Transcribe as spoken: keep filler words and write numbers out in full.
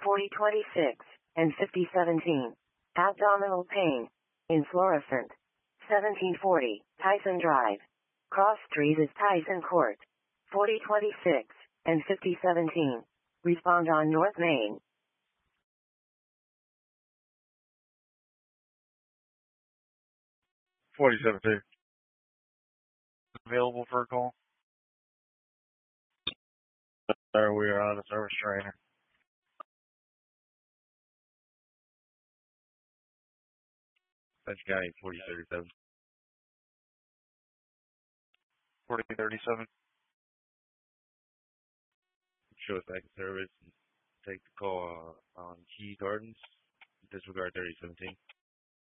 forty twenty-six and fifty seventeen. Abdominal pain. In fluorescent. seventeen forty, Tyson Drive. Cross Street is Tyson Court. forty twenty-six and fifty seventeen. Respond on North Main. forty seventeen. Available for a call? Sir, we are on a service trainer. That's County forty thirty-seven. forty thirty-seven. Show us back in service and take the call uh, on Key Gardens. Disregard thirty seventeen.